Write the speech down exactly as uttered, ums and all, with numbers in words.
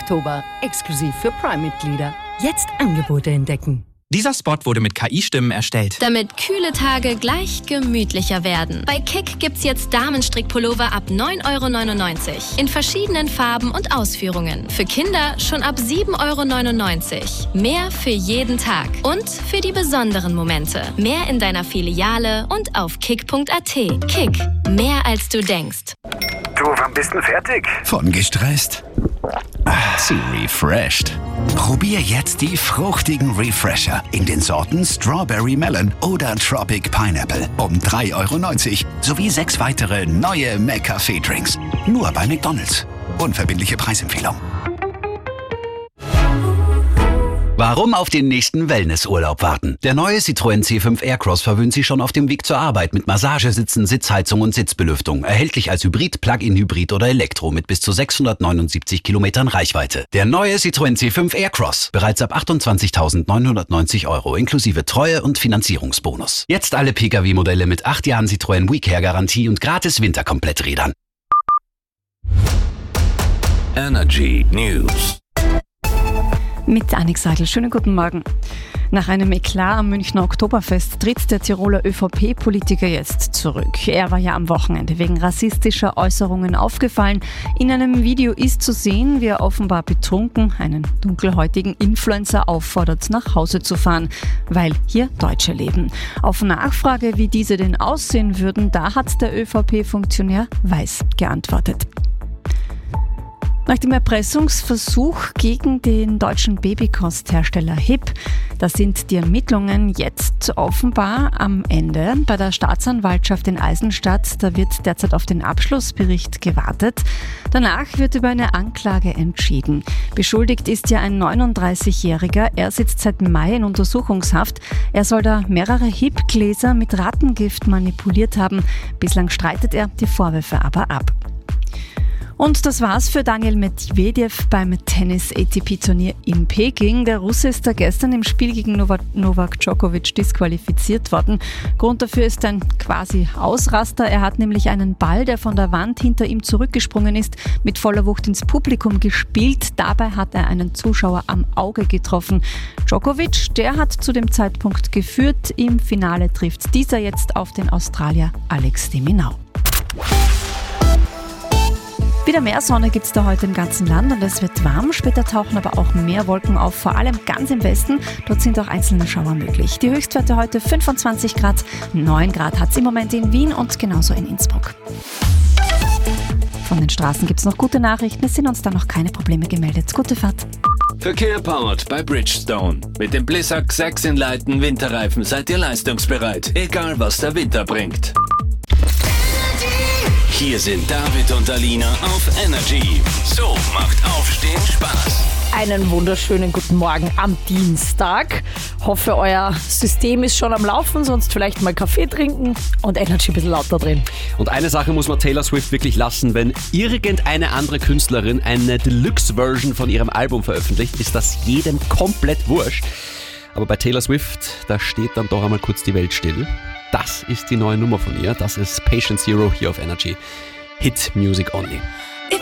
Oktober, exklusiv für Prime-Mitglieder. Jetzt Angebote entdecken. Dieser Spot wurde mit K I-Stimmen erstellt. Damit kühle Tage gleich gemütlicher werden. Bei Kick gibt's jetzt Damenstrickpullover ab neun Euro neunundneunzig. In verschiedenen Farben und Ausführungen. Für Kinder schon ab sieben Euro neunundneunzig. Mehr für jeden Tag. Und für die besonderen Momente. Mehr in deiner Filiale und auf kick punkt a t. Kick. Mehr als du denkst. Du, wann bist du fertig? Von gestresst zu refreshed. Probier jetzt die fruchtigen Refresher in den Sorten Strawberry Melon oder Tropic Pineapple um drei Euro neunzig sowie sechs weitere neue McCafé-Drinks. Nur bei McDonald's. Unverbindliche Preisempfehlung. Warum auf den nächsten Wellnessurlaub warten? Der neue Citroën C fünf Aircross verwöhnt Sie schon auf dem Weg zur Arbeit mit Massagesitzen, Sitzheizung und Sitzbelüftung. Erhältlich als Hybrid, Plug-in-Hybrid oder Elektro mit bis zu sechshundertneunundsiebzig Kilometern Reichweite. Der neue Citroën C fünf Aircross. Bereits ab achtundzwanzigtausendneunhundertneunzig Euro inklusive Treue- und Finanzierungsbonus. Jetzt alle Pkw-Modelle mit acht Jahren Citroën WeCare-Garantie und gratis Winterkompletträdern. Energy News. Mit Annik Seidel. Schönen guten Morgen. Nach einem Eklat am Münchner Oktoberfest tritt der Tiroler ÖVP-Politiker jetzt zurück. Er war ja am Wochenende wegen rassistischer Äußerungen aufgefallen. In einem Video ist zu sehen, wie er offenbar betrunken einen dunkelhäutigen Influencer auffordert, nach Hause zu fahren, weil hier Deutsche leben. Auf Nachfrage, wie diese denn aussehen würden, da hat der ÖVP-Funktionär weiß geantwortet. Nach dem Erpressungsversuch gegen den deutschen Babykosthersteller H I P, da sind die Ermittlungen jetzt offenbar am Ende. Bei der Staatsanwaltschaft in Eisenstadt, da wird derzeit auf den Abschlussbericht gewartet. Danach wird über eine Anklage entschieden. Beschuldigt ist ja ein neununddreißigjähriger. Er sitzt seit Mai in Untersuchungshaft. Er soll da mehrere H I P-Gläser mit Rattengift manipuliert haben. Bislang streitet er die Vorwürfe aber ab. Und das war's für Daniil Medvedev beim Tennis-A T P-Turnier in Peking. Der Russe ist da gestern im Spiel gegen Novak Djokovic disqualifiziert worden. Grund dafür ist ein quasi Ausraster. Er hat nämlich einen Ball, der von der Wand hinter ihm zurückgesprungen ist, mit voller Wucht ins Publikum gespielt. Dabei hat er einen Zuschauer am Auge getroffen. Djokovic, der hat zu dem Zeitpunkt geführt. Im Finale trifft dieser jetzt auf den Australier Alex de Minaur. Wieder mehr Sonne gibt es da heute im ganzen Land und es wird warm. Später tauchen aber auch mehr Wolken auf, vor allem ganz im Westen. Dort sind auch einzelne Schauer möglich. Die Höchstwerte heute fünfundzwanzig Grad, neun Grad hat es im Moment in Wien und genauso in Innsbruck. Von den Straßen gibt es noch gute Nachrichten. Es sind uns da noch keine Probleme gemeldet. Gute Fahrt. Verkehr powered bei Bridgestone. Mit dem Blizzak sechs in Leiten Winterreifen seid ihr leistungsbereit, egal was der Winter bringt. Hier sind David und Alina auf Energy. So macht Aufstehen Spaß. Einen wunderschönen guten Morgen am Dienstag. Hoffe, euer System ist schon am Laufen, sonst vielleicht mal Kaffee trinken und Energy ein bisschen lauter drehen. Und eine Sache muss man Taylor Swift wirklich lassen, wenn irgendeine andere Künstlerin eine Deluxe-Version von ihrem Album veröffentlicht, ist das jedem komplett wurscht. Aber bei Taylor Swift, da steht dann doch einmal kurz die Welt still. Das ist die neue Nummer von ihr. Das ist Patient Zero hier auf Energy. Hit Music Only.